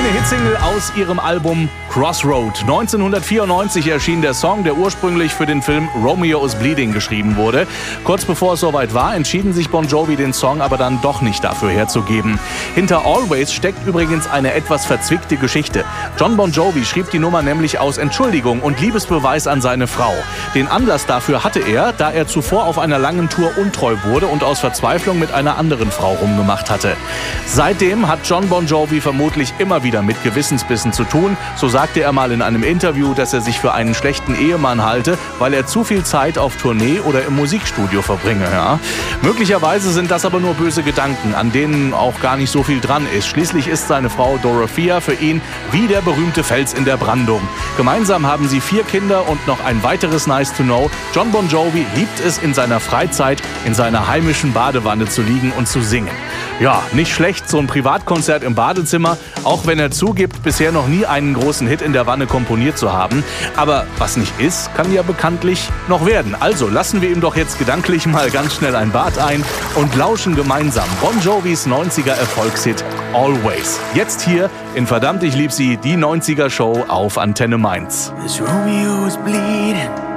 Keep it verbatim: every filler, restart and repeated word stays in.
Hitsingle aus ihrem Album Crossroad. neunzehnhundertvierundneunzig erschien der Song, der ursprünglich für den Film Romeo is Bleeding geschrieben wurde. Kurz bevor es soweit war, entschieden sich Bon Jovi, den Song aber dann doch nicht dafür herzugeben. Hinter Always steckt übrigens eine etwas verzwickte Geschichte. John Bon Jovi schrieb die Nummer nämlich aus Entschuldigung und Liebesbeweis an seine Frau. Den Anlass dafür hatte er, da er zuvor auf einer langen Tour untreu wurde und aus Verzweiflung mit einer anderen Frau rumgemacht hatte. Seitdem hat John Bon Jovi vermutlich immer wieder mit Gewissensbissen zu tun. So sagte er mal in einem Interview, dass er sich für einen schlechten Ehemann halte, weil er zu viel Zeit auf Tournee oder im Musikstudio verbringe. Ja? Möglicherweise sind das aber nur böse Gedanken, an denen auch gar nicht so viel dran ist. Schließlich ist seine Frau Dorothea für ihn wie der berühmte Fels in der Brandung. Gemeinsam haben sie vier Kinder und noch ein weiteres Nice to Know. John Bon Jovi liebt es, in seiner Freizeit in seiner heimischen Badewanne zu liegen und zu singen. Ja, nicht schlecht, so ein Privatkonzert im Badezimmer, auch wenn er zugibt, bisher noch nie einen großen Hit in der Wanne komponiert zu haben. Aber was nicht ist, kann ja bekanntlich noch werden. Also lassen wir ihm doch jetzt gedanklich mal ganz schnell ein Bad ein und lauschen gemeinsam Bon Jovis neunziger Erfolgshit Always. Jetzt hier in Verdammt, ich lieb sie, die neunziger Show auf Antenne Mainz. This Romeo is bleeding.